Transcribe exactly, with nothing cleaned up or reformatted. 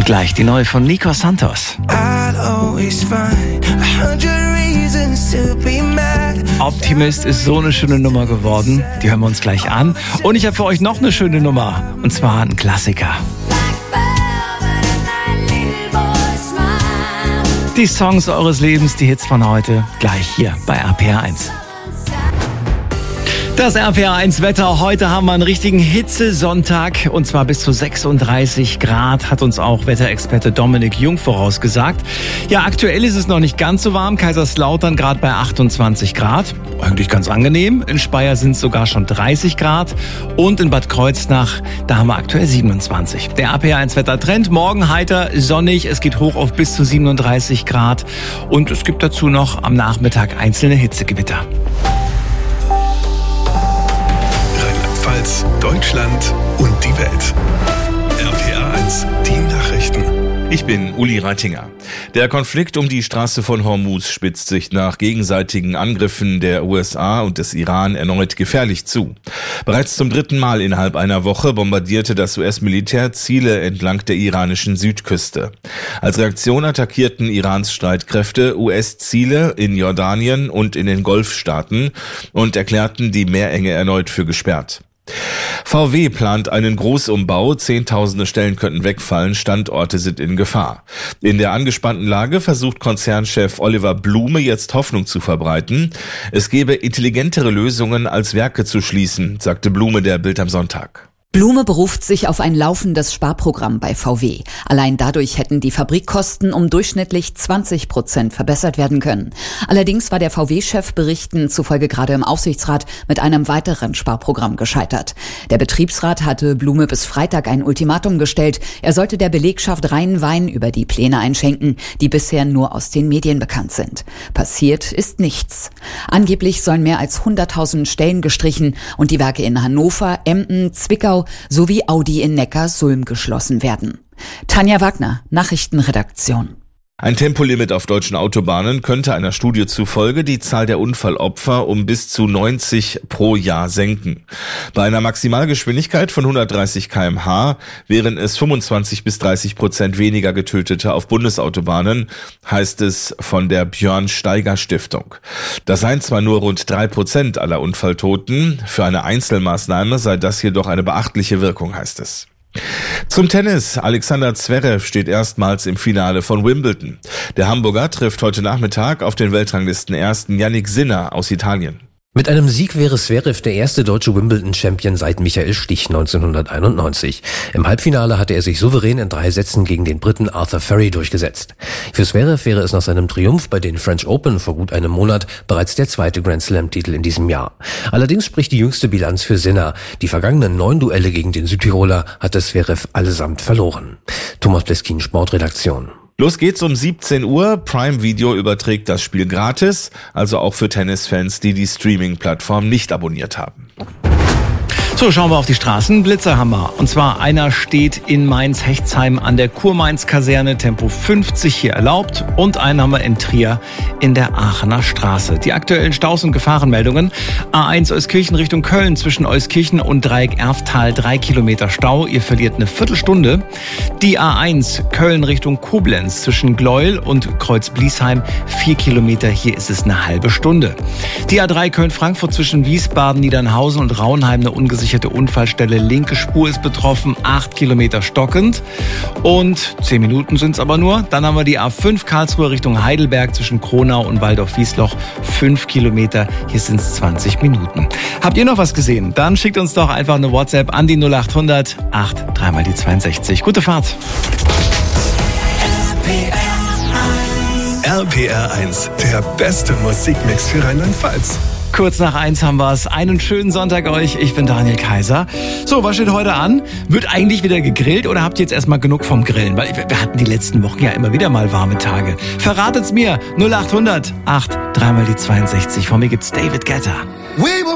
Gleich die neue von Nico Santos. Optimist ist so eine schöne Nummer geworden. Die hören wir uns gleich an. Und ich habe für euch noch eine schöne Nummer. Und zwar ein Klassiker. Die Songs eures Lebens, die Hits von heute, gleich hier bei R P R eins. Das R P R eins Wetter. Heute haben wir einen richtigen Hitzesonntag und zwar bis zu sechsunddreißig Grad, hat uns auch Wetterexperte Dominik Jung vorausgesagt. Ja, aktuell ist es noch nicht ganz so warm. Kaiserslautern gerade bei achtundzwanzig Grad. Eigentlich ganz angenehm. In Speyer sind es sogar schon dreißig Grad und in Bad Kreuznach, da haben wir aktuell siebenundzwanzig. Der R P R eins Wettertrend. Morgen heiter, sonnig. Es geht hoch auf bis zu siebenunddreißig Grad und es gibt dazu noch am Nachmittag einzelne Hitzegewitter. Deutschland und die Welt. R P R eins, die Nachrichten. Ich bin Uli Reitinger. Der Konflikt um die Straße von Hormuz spitzt sich nach gegenseitigen Angriffen der U S A und des Iran erneut gefährlich zu. Bereits zum dritten Mal innerhalb einer Woche bombardierte das U S-Militär Ziele entlang der iranischen Südküste. Als Reaktion attackierten Irans Streitkräfte U S-Ziele in Jordanien und in den Golfstaaten und erklärten die Meerenge erneut für gesperrt. V W plant einen Großumbau, zehntausende Stellen könnten wegfallen, Standorte sind in Gefahr. In der angespannten Lage versucht Konzernchef Oliver Blume jetzt Hoffnung zu verbreiten. Es gebe intelligentere Lösungen als Werke zu schließen, sagte Blume der Bild am Sonntag. Blume beruft sich auf ein laufendes Sparprogramm bei V W. Allein dadurch hätten die Fabrikkosten um durchschnittlich zwanzig Prozent verbessert werden können. Allerdings war der V W-Chef Berichten zufolge gerade im Aufsichtsrat mit einem weiteren Sparprogramm gescheitert. Der Betriebsrat hatte Blume bis Freitag ein Ultimatum gestellt. Er sollte der Belegschaft reinen Wein über die Pläne einschenken, die bisher nur aus den Medien bekannt sind. Passiert ist nichts. Angeblich sollen mehr als hunderttausend Stellen gestrichen und die Werke in Hannover, Emden, Zwickau sowie Audi in Neckarsulm geschlossen werden. Tanja Wagner, Nachrichtenredaktion. Ein Tempolimit auf deutschen Autobahnen könnte einer Studie zufolge die Zahl der Unfallopfer um bis zu neunzig pro Jahr senken. Bei einer Maximalgeschwindigkeit von hundertdreißig Kilometer pro Stunde wären es fünfundzwanzig bis dreißig Prozent weniger Getötete auf Bundesautobahnen, heißt es von der Björn Steiger Stiftung. Das seien zwar nur rund drei Prozent aller Unfalltoten, für eine Einzelmaßnahme sei das jedoch eine beachtliche Wirkung, heißt es. Zum Tennis. Alexander Zverev steht erstmals im Finale von Wimbledon. Der Hamburger trifft heute Nachmittag auf den Weltranglistenersten Jannik Sinner aus Italien. Mit einem Sieg wäre Zverev der erste deutsche Wimbledon-Champion seit Michael Stich neunzehnhunderteinundneunzig. Im Halbfinale hatte er sich souverän in drei Sätzen gegen den Briten Arthur Ferry durchgesetzt. Für Zverev wäre es nach seinem Triumph bei den French Open vor gut einem Monat bereits der zweite Grand Slam-Titel in diesem Jahr. Allerdings spricht die jüngste Bilanz für Sinner. Die vergangenen neun Duelle gegen den Südtiroler hatte Zverev allesamt verloren. Thomas Bleskin, Sportredaktion. Los geht's um siebzehn Uhr. Prime Video überträgt das Spiel gratis, also auch für Tennisfans, die die Streaming-Plattform nicht abonniert haben. So, schauen wir auf die Straßen. Blitzer haben wir. Und zwar einer steht in Mainz-Hechtsheim an der Kurmainz-Kaserne, Tempo fünfzig hier erlaubt. Und einen haben wir in Trier in der Aachener Straße. Die aktuellen Staus- und Gefahrenmeldungen. A eins Euskirchen Richtung Köln zwischen Euskirchen und Dreieck Erftal drei Kilometer Stau. Ihr verliert eine Viertelstunde. Die A eins Köln Richtung Koblenz zwischen Gleuel und Kreuz-Bliesheim vier Kilometer. Hier ist es eine halbe Stunde. Die A drei Köln-Frankfurt zwischen Wiesbaden, Niedernhausen und Raunheim eine ungesicherte Unfallstelle. Linke Spur ist betroffen, acht Kilometer stockend. Und zehn Minuten sind es aber nur. Dann haben wir die A fünf Karlsruhe Richtung Heidelberg zwischen Kronau und Waldorf-Wiesloch. fünf Kilometer, hier sind es zwanzig Minuten. Habt ihr noch was gesehen? Dann schickt uns doch einfach eine WhatsApp an die null acht hundert acht drei mal die zweiundsechzig. Gute Fahrt. R P R eins, der beste Musikmix für Rheinland-Pfalz. Kurz nach eins haben wir es. Einen schönen Sonntag euch. Ich bin Daniel Kaiser. So, was steht heute an? Wird eigentlich wieder gegrillt oder habt ihr jetzt erstmal genug vom Grillen? Weil wir hatten die letzten Wochen ja immer wieder mal warme Tage. Verratet's mir. null acht hundert acht drei mal die zweiundsechzig. Von mir gibt's David Guetta.